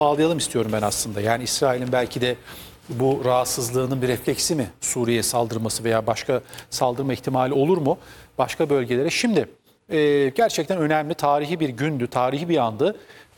bağlayalım istiyorum ben aslında. Yani İsrail'in belki de bu rahatsızlığının bir refleksi mi Suriye'ye saldırması veya başka saldırma ihtimali olur mu başka bölgelere? Şimdi gerçekten önemli tarihi bir gündü, tarihi bir andı.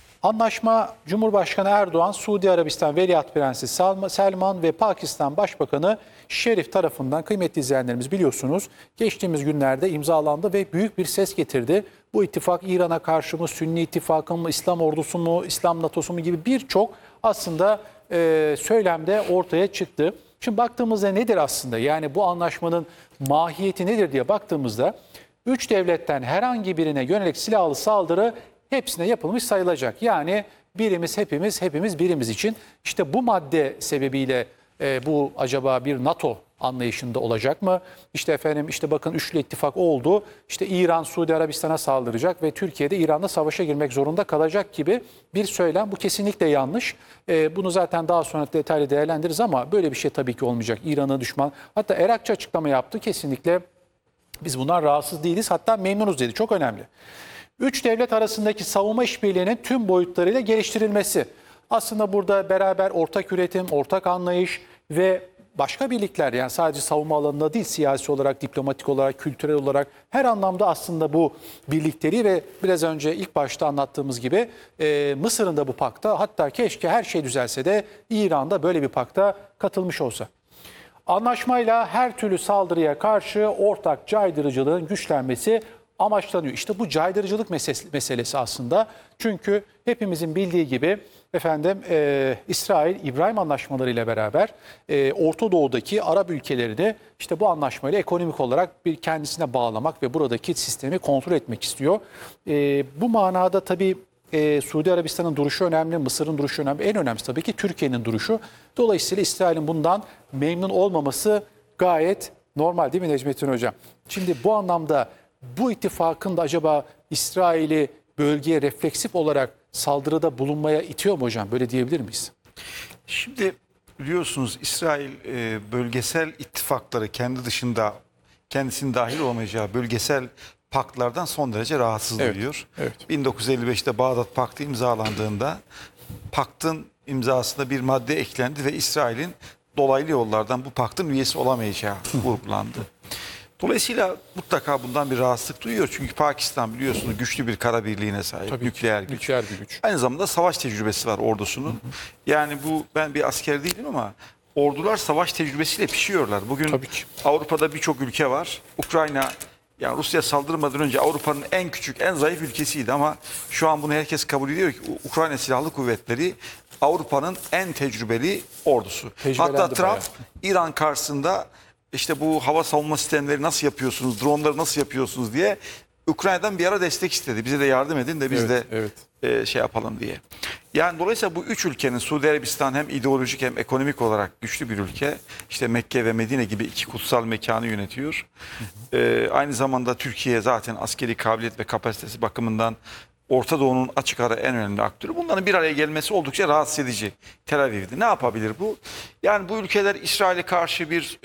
Anlaşma Cumhurbaşkanı Erdoğan, Suudi Arabistan Veliaht Prensi Selman ve Pakistan Başbakanı Şerif tarafından kıymetli izleyenlerimiz biliyorsunuz geçtiğimiz günlerde imzalandı ve büyük bir ses getirdi. Bu ittifak İran'a karşı mı, Sünni ittifakı mı, İslam ordusu mu, İslam NATO'su mu gibi birçok aslında söylemde ortaya çıktı. Şimdi baktığımızda nedir aslında? Yani bu anlaşmanın mahiyeti nedir diye baktığımızda üç devletten herhangi birine yönelik silahlı saldırı hepsine yapılmış sayılacak. Yani birimiz hepimiz, hepimiz birimiz için. İşte bu madde sebebiyle bu acaba bir NATO anlayışında olacak mı? İşte efendim işte bakın üçlü ittifak oldu. İşte İran Suudi Arabistan'a saldıracak ve Türkiye'de İran'la savaşa girmek zorunda kalacak gibi bir söylem. Bu kesinlikle yanlış. Bunu zaten daha sonra detaylı değerlendiririz ama böyle bir şey tabii ki olmayacak. İran'a düşman. Hatta Erakçı açıklama yaptı. Kesinlikle biz bundan rahatsız değiliz. Hatta memnunuz dedi. Çok önemli. Üç devlet arasındaki savunma işbirliğinin tüm boyutlarıyla geliştirilmesi. Aslında burada beraber ortak üretim, ortak anlayış ve başka birlikler, yani sadece savunma alanında değil, siyasi olarak, diplomatik olarak, kültürel olarak her anlamda aslında bu birlikteliği ve biraz önce ilk başta anlattığımız gibi Mısır'ın da bu pakta, hatta keşke her şey düzelse de İran'da böyle bir pakta katılmış olsa. Anlaşmayla her türlü saldırıya karşı ortak caydırıcılığın güçlenmesi amaçlanıyor. İşte bu caydırıcılık meselesi aslında. Çünkü hepimizin bildiği gibi efendim İsrail İbrahim Anlaşmaları ile beraber Orta Doğu'daki Arap ülkelerini işte bu anlaşmayla ekonomik olarak bir kendisine bağlamak ve buradaki sistemi kontrol etmek istiyor. Bu manada tabii Suudi Arabistan'ın duruşu önemli, Mısır'ın duruşu önemli. En önemlisi tabii ki Türkiye'nin duruşu. Dolayısıyla İsrail'in bundan memnun olmaması gayet normal değil mi Necmettin Hocam? Şimdi bu anlamda bu ittifakın da acaba İsrail'i bölgeye refleksif olarak saldırıda bulunmaya itiyor mu hocam? Böyle diyebilir miyiz? Şimdi biliyorsunuz İsrail bölgesel ittifakları kendi dışında kendisinin dahil olmayacağı bölgesel paktlardan son derece rahatsız duyuyor. Evet. 1955'te Bağdat Paktı imzalandığında paktın imzasına bir madde eklendi ve İsrail'in dolaylı yollardan bu paktın üyesi olamayacağı vurgulandı. Dolayısıyla mutlaka bundan bir rahatsızlık duyuyor. Çünkü Pakistan biliyorsunuz güçlü bir kara birliğine sahip. Tabii nükleer güç. Nükleer bir güç. Aynı zamanda savaş tecrübesi var ordusunun. Yani ben bir asker değilim ama ordular savaş tecrübesiyle pişiyorlar. Bugün Tabii ki. Avrupa'da birçok ülke var. Ukrayna, yani Rusya saldırmadan önce Avrupa'nın en küçük, en zayıf ülkesiydi ama şu an bunu herkes kabul ediyor ki Ukrayna Silahlı Kuvvetleri Avrupa'nın en tecrübeli ordusu. Hatta Trump bayağı. İran karşısında işte bu hava savunma sistemleri nasıl yapıyorsunuz, dronları nasıl yapıyorsunuz diye Ukrayna'dan bir ara destek istedi. Bize de yardım edin de biz şey yapalım diye. Yani dolayısıyla bu üç ülkenin, Suudi Arabistan hem ideolojik hem ekonomik olarak güçlü bir ülke. İşte Mekke ve Medine gibi iki kutsal mekanı yönetiyor. Aynı zamanda Türkiye zaten askeri kabiliyet ve kapasitesi bakımından Orta Doğu'nun açık ara en önemli aktörü. Bunların bir araya gelmesi oldukça rahatsız edici Tel Aviv'de. Ne yapabilir bu? Yani bu ülkeler İsrail'e karşı bir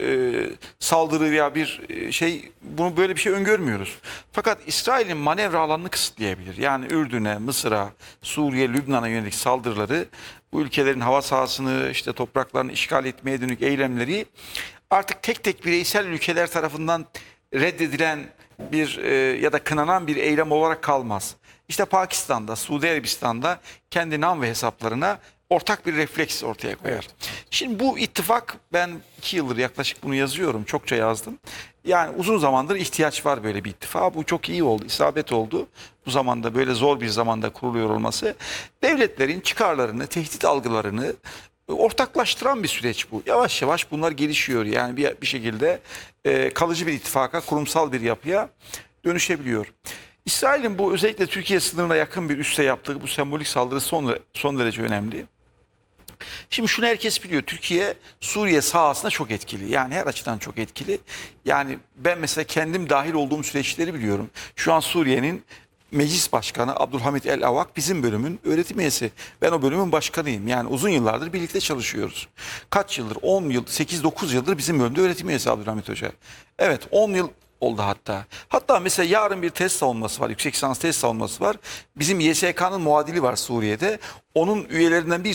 saldırı veya bir bunu böyle bir şey öngörmüyoruz. Fakat İsrail'in manevra alanını kısıtlayabilir. Yani Ürdün'e, Mısır'a, Suriye, Lübnan'a yönelik saldırıları, bu ülkelerin hava sahasını, işte topraklarını işgal etmeye dönük eylemleri artık tek tek bireysel ülkeler tarafından reddedilen bir ya da kınanan bir eylem olarak kalmaz. İşte Pakistan'da, Suudi Arabistan'da kendi nam ve hesaplarına ortak bir refleks ortaya koyar. Evet. Şimdi bu ittifak, ben 2 yıldır yaklaşık bunu yazıyorum, çokça yazdım. Yani uzun zamandır ihtiyaç var böyle bir ittifak. Bu çok iyi oldu, isabet oldu. Bu zamanda, böyle zor bir zamanda kuruluyor olması. Devletlerin çıkarlarını, tehdit algılarını ortaklaştıran bir süreç bu. Yavaş yavaş bunlar gelişiyor. Yani bir şekilde kalıcı bir ittifaka, kurumsal bir yapıya dönüşebiliyor. İsrail'in bu özellikle Türkiye sınırına yakın bir üsse yaptığı bu sembolik saldırı son derece önemli. Şimdi şunu herkes biliyor. Türkiye Suriye sahasında çok etkili. Yani her açıdan çok etkili. Yani ben mesela kendim dahil olduğum süreçleri biliyorum. Şu an Suriye'nin Meclis Başkanı Abdülhamit El Avak bizim bölümün öğretim üyesi. Ben o bölümün başkanıyım. Yani uzun yıllardır birlikte çalışıyoruz. Kaç yıldır? 10 yıl, 8-9 yıldır bizim bölümde öğretim üyesi Abdülhamit Hoca. Evet, 10 yıl oldu hatta. Hatta mesela yarın bir test savunması var. Yüksek lisans test savunması var. Bizim YSK'nın muadili var Suriye'de. Onun üyelerinden bir